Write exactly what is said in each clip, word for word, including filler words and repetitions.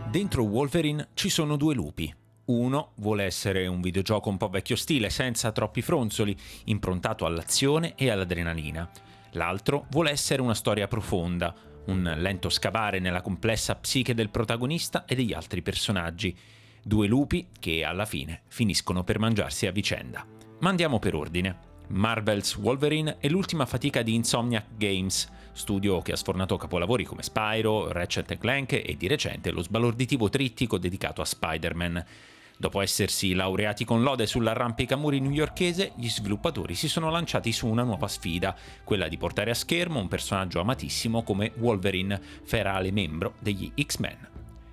Dentro Wolverine ci sono due lupi. Uno vuole essere un videogioco un po' vecchio stile, senza troppi fronzoli, improntato all'azione e all'adrenalina. L'altro vuole essere una storia profonda, un lento scavare nella complessa psiche del protagonista e degli altri personaggi. Due lupi che alla fine finiscono per mangiarsi a vicenda. Ma andiamo per ordine. Marvel's Wolverine è l'ultima fatica di Insomniac Games, studio che ha sfornato capolavori come Spyro, Ratchet and Clank e di recente lo sbalorditivo trittico dedicato a Spider-Man. Dopo essersi laureati con lode sull'arrampicamuri newyorkese, gli sviluppatori si sono lanciati su una nuova sfida, quella di portare a schermo un personaggio amatissimo come Wolverine, ferale membro degli X-Men.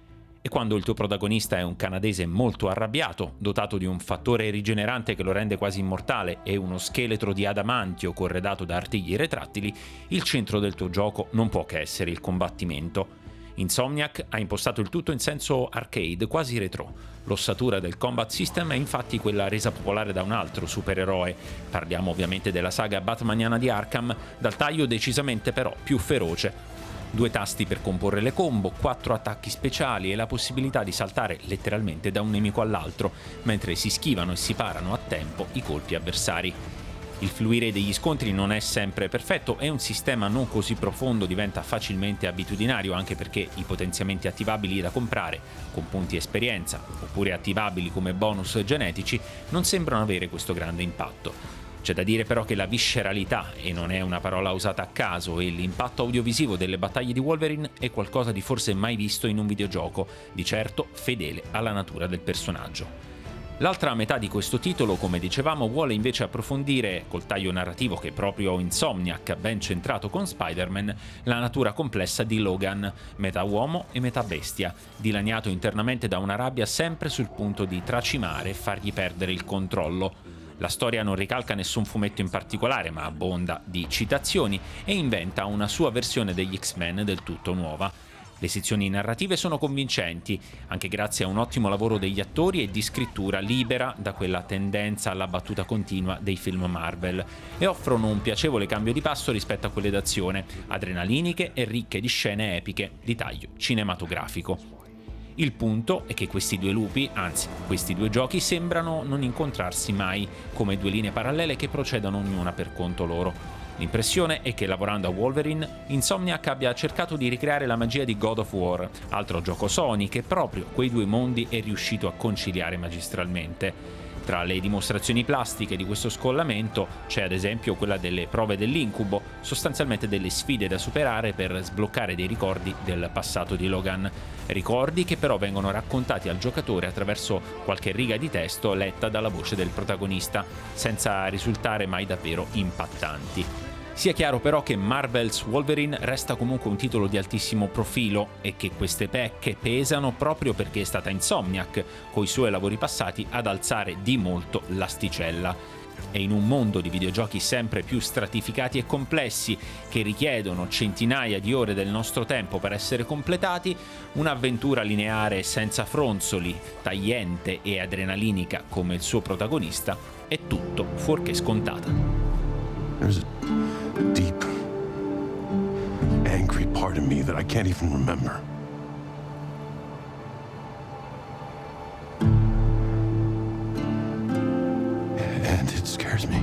E quando il tuo protagonista è un canadese molto arrabbiato, dotato di un fattore rigenerante che lo rende quasi immortale e uno scheletro di adamantio corredato da artigli retrattili, il centro del tuo gioco non può che essere il combattimento. Insomniac ha impostato il tutto in senso arcade, quasi retro. L'ossatura del combat system è infatti quella resa popolare da un altro supereroe. Parliamo ovviamente della saga batmaniana di Arkham, dal taglio decisamente però più feroce. Due tasti per comporre le combo, quattro attacchi speciali e la possibilità di saltare letteralmente da un nemico all'altro, mentre si schivano e si parano a tempo i colpi avversari. Il fluire degli scontri non è sempre perfetto e un sistema non così profondo diventa facilmente abitudinario, anche perché i potenziamenti attivabili da comprare, con punti esperienza, oppure attivabili come bonus genetici, non sembrano avere questo grande impatto. C'è da dire però che la visceralità, e non è una parola usata a caso, e l'impatto audiovisivo delle battaglie di Wolverine è qualcosa di forse mai visto in un videogioco, di certo fedele alla natura del personaggio. L'altra metà di questo titolo, come dicevamo, vuole invece approfondire, col taglio narrativo che proprio Insomniac ha ben centrato con Spider-Man, la natura complessa di Logan, metà uomo e metà bestia, dilaniato internamente da una rabbia sempre sul punto di tracimare e fargli perdere il controllo. La storia non ricalca nessun fumetto in particolare, ma abbonda di citazioni e inventa una sua versione degli X-Men del tutto nuova. Le sezioni narrative sono convincenti, anche grazie a un ottimo lavoro degli attori e di scrittura libera da quella tendenza alla battuta continua dei film Marvel, e offrono un piacevole cambio di passo rispetto a quelle d'azione, adrenaliniche e ricche di scene epiche di taglio cinematografico. Il punto è che questi due lupi, anzi questi due giochi, sembrano non incontrarsi mai, come due linee parallele che procedono ognuna per conto loro. L'impressione è che lavorando a Wolverine, Insomniac abbia cercato di ricreare la magia di God of War, altro gioco Sony che proprio quei due mondi è riuscito a conciliare magistralmente. Tra le dimostrazioni plastiche di questo scollamento c'è ad esempio quella delle prove dell'incubo, sostanzialmente delle sfide da superare per sbloccare dei ricordi del passato di Logan. Ricordi che però vengono raccontati al giocatore attraverso qualche riga di testo letta dalla voce del protagonista, senza risultare mai davvero impattanti. Sia chiaro però che Marvel's Wolverine resta comunque un titolo di altissimo profilo e che queste pecche pesano proprio perché è stata Insomniac, coi suoi lavori passati, ad alzare di molto l'asticella. E in un mondo di videogiochi sempre più stratificati e complessi, che richiedono centinaia di ore del nostro tempo per essere completati, un'avventura lineare senza fronzoli, tagliente e adrenalinica come il suo protagonista è tutto fuorché scontata. There's a deep, angry part of me that I can't even remember. And it scares me.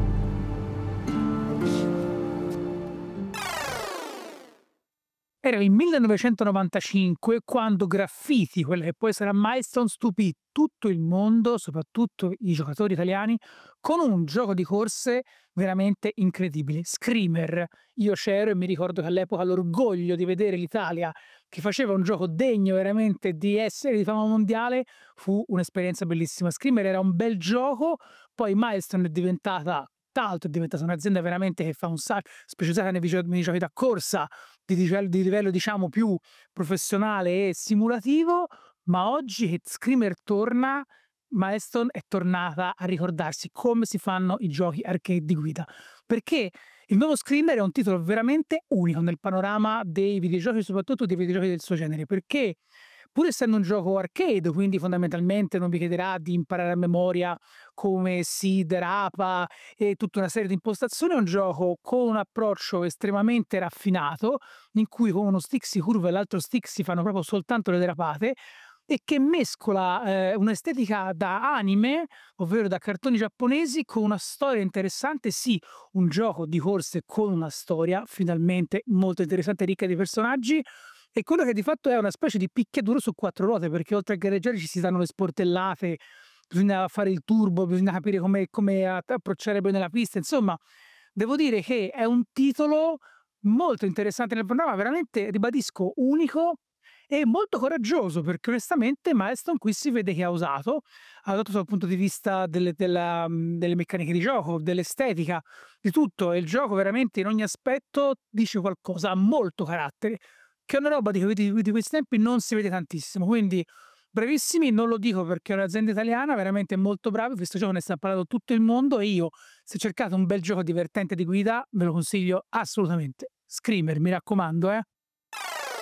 Era il millenovecentonovantacinque quando Graffiti, quella che poi sarà Milestone, stupì tutto il mondo, soprattutto i giocatori italiani, con un gioco di corse veramente incredibile, Screamer. Io c'ero e mi ricordo che all'epoca l'orgoglio di vedere l'Italia che faceva un gioco degno veramente di essere di fama mondiale fu un'esperienza bellissima. Screamer era un bel gioco, poi Milestone è diventata tutt'altro, è diventata un'azienda veramente che fa un sacco, specializzata nei video- nei giochi da corsa, di livello, di livello diciamo più professionale e simulativo, ma oggi che Screamer torna, Milestone è tornata a ricordarsi come si fanno i giochi arcade di guida, perché Il nuovo Screamer è un titolo veramente unico nel panorama dei videogiochi, soprattutto dei videogiochi del suo genere, perché pur essendo un gioco arcade, quindi fondamentalmente non vi chiederà di imparare a memoria come si derapa e tutta una serie di impostazioni, è un gioco con un approccio estremamente raffinato, in cui con uno stick si curva e l'altro stick si fanno proprio soltanto le derapate, e che mescola eh, un'estetica da anime, ovvero da cartoni giapponesi, con una storia interessante. Sì, un gioco di corse con una storia finalmente molto interessante e ricca di personaggi, e quello che di fatto è una specie di picchiaduro su quattro ruote, perché oltre a gareggiare ci si danno le sportellate, bisogna fare il turbo, bisogna capire come, come a- approcciare bene la pista. Insomma, devo dire che è un titolo molto interessante nel panorama, veramente, ribadisco, unico e molto coraggioso, perché onestamente Milestone qui si vede che ha usato, ha usato dal punto di vista delle, della, mh, delle meccaniche di gioco, dell'estetica, di tutto, e il gioco veramente in ogni aspetto dice qualcosa, ha molto carattere, che è una roba di, di, di questi tempi non si vede tantissimo, quindi bravissimi, non lo dico perché è un'azienda italiana, veramente molto bravi, questo gioco ne sta parlando tutto il mondo, e io, se cercate un bel gioco divertente di guida, ve lo consiglio assolutamente. Screamer, mi raccomando, eh.